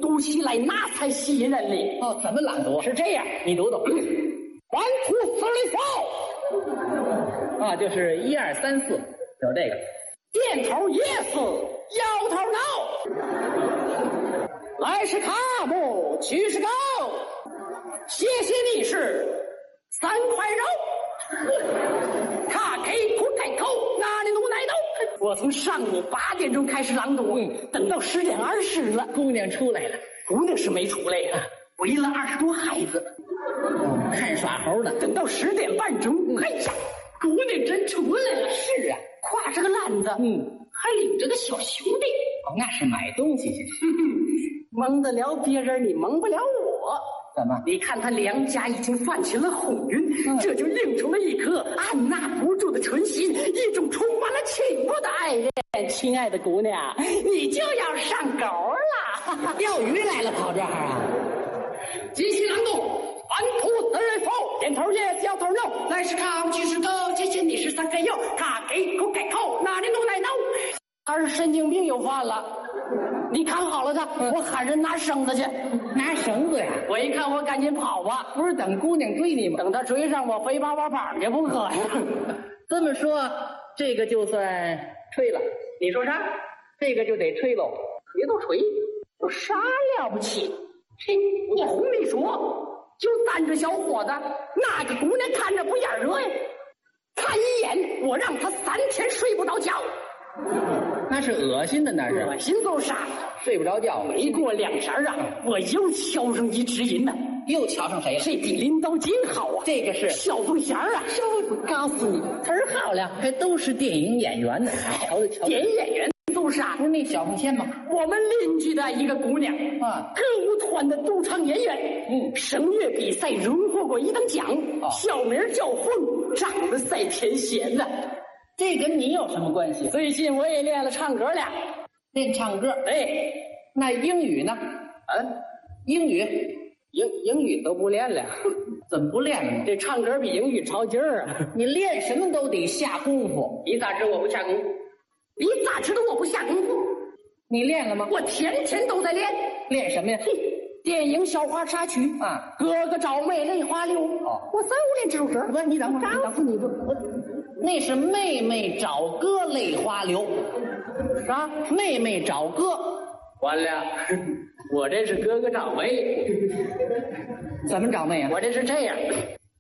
读起来那才吸引人哩。 哦，怎么朗读？ 是这样， 你读读。 1 2 3 4 啊，就是1 2 3 4，就是这个。 点头 yes， 摇头 no。来是卡姆，去是狗，谢谢你是3块肉。卡给苦开口，哪里弄奶豆？我从上午8点钟开始朗读，等到10点20了， 姑娘出来了。 姑娘是没出来呀，围了20多孩子， 看耍猴呢。 等到10点半钟，哎呀，姑娘真出来了。 是啊， 挎着个篮子，还领着个小兄弟。 哦，那是买东西去。 蒙得了别人，你蒙不了我。 怎么？ 你看他两家已经泛起了红晕，这就映出了一颗按捺不住的春心，一种充满了情愫的爱恋。亲爱的姑娘，你就要上钩了。 钓鱼来了，跑这儿啊？ 继续朗读。1 2 3 4，点头 yes， 摇头 no。来是卡，去是狗，谢谢你是3块肉。卡给口开口，哪里弄奶豆？他是神经病又犯了。你看好了他，我喊人拿绳子去。 拿绳子呀？ 我一看，我赶紧跑吧。 不是等姑娘追你吗？ 等他追上我，非把我绑去不可呀。 这么说，这个就算吹了。 你说啥？ 这个就得吹喽。 别都吹，有啥了不起？嘿，我哄你说，就3个小伙子，哪个姑娘看着不眼热呀？看一眼，我让他3天睡不着觉。 那是恶心的，那是恶心够啥？ 睡不着觉。 没过2天啊，我又敲上一只银呢。 又瞧上谁了？ 这比林刀金好啊！ 这个是小凤仙啊！我告诉你，忒好了， 还都是电影演员呢。瞧瞧， 电影演员都啥？ 不是那小凤仙吗？ 我们邻居的一个姑娘啊， 歌舞团的独唱演员，声乐比赛荣获过1等奖，小名叫凤，长得赛天仙呢。 这跟你有什么关系？ 最近我也练了唱歌了， 练唱歌。 哎， 那英语呢？英语。 英语都不练了。 怎么不练了呢？ 这唱歌比英语超劲儿啊！ 你练什么都得下功夫。 你咋知我不下功夫？你咋知道我不下功夫？ 你练了吗？ 我天天都在练。 练什么呀？ 电影小花插曲啊， 哥哥找妹泪花流。 哦， 我3、5练这首歌。 不是，你等会儿， 告诉你不， 那是妹妹找哥泪花流。 啥？ 妹妹找哥。 完了，我这是哥哥找妹。 怎么找妹啊？ 我这是这样，